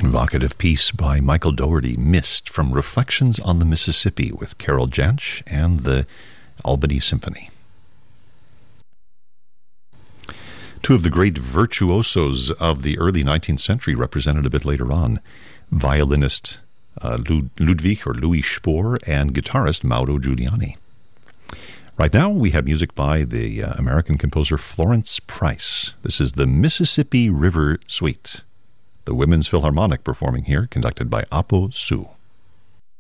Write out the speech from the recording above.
Evocative piece by Michael Dougherty, Mist, from Reflections on the Mississippi with Carol Jansch and the Albany Symphony. Two of the great virtuosos of the early 19th century represented a bit later on, violinist Ludwig or Louis Spohr and guitarist Mauro Giuliani. Right now we have music by the American composer Florence Price. This is the Mississippi River Suite. The Women's Philharmonic performing here, conducted by Apo Su.